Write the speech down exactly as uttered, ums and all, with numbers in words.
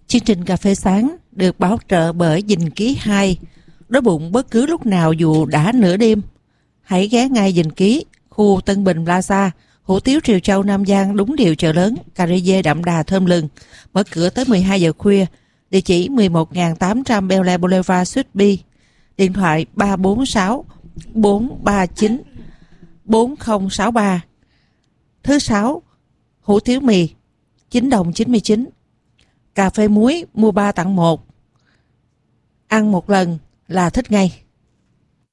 Chương trình Cà phê Sáng được bảo trợ bởi Dình Ký hai. Đói bụng bất cứ lúc nào dù đã nửa đêm. Hãy ghé ngay Dình Ký, khu Tân Bình Plaza, hủ tiếu Triều Châu Nam Giang đúng điều chợ lớn, cà ri dê đậm đà thơm lừng. Mở cửa tới mười hai giờ khuya. Địa chỉ mười một nghìn tám trăm Bel Air Boulevard Suite B. Điện thoại ba bốn sáu bốn ba chín bốn không sáu ba. Thứ sáu, hủ tiếu mì chín đồng chín mươi chín. Cà phê muối mua ba tặng một. Ăn một lần là thích ngay.